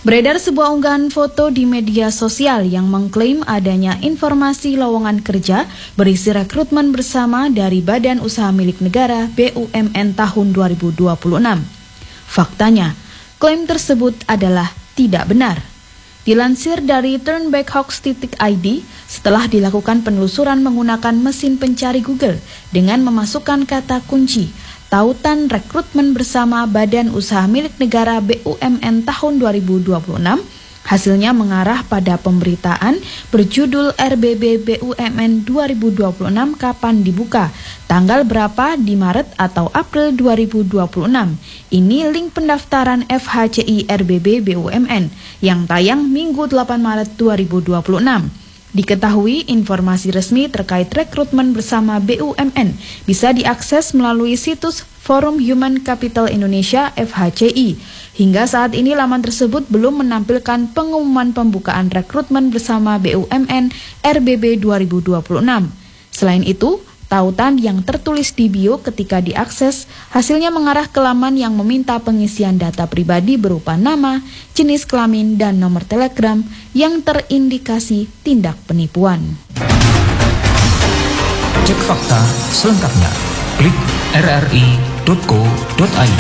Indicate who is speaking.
Speaker 1: Beredar sebuah unggahan foto di media sosial yang mengklaim adanya informasi lowongan kerja berisi rekrutmen bersama dari Badan Usaha Milik Negara BUMN tahun 2026. Faktanya, klaim tersebut adalah tidak benar. Dilansir dari turnbackhoax.id, setelah dilakukan penelusuran menggunakan mesin pencari Google dengan memasukkan kata kunci tautan rekrutmen bersama Badan Usaha Milik Negara BUMN tahun 2026, hasilnya mengarah pada pemberitaan berjudul RBB BUMN 2026 kapan dibuka, tanggal berapa di Maret atau April 2026. Ini link pendaftaran FHCI RBB BUMN yang tayang Minggu 8 Maret 2026. Diketahui informasi resmi terkait rekrutmen bersama BUMN bisa diakses melalui situs Forum Human Capital Indonesia FHCI. Hingga saat ini laman tersebut belum menampilkan pengumuman pembukaan rekrutmen bersama BUMN RBB 2026. Selain itu, tautan yang tertulis di bio ketika diakses hasilnya mengarah ke laman yang meminta pengisian data pribadi berupa nama, jenis kelamin, dan nomor telegram yang terindikasi tindak penipuan.
Speaker 2: Cek fakta selengkapnya. Klik rri.co.id.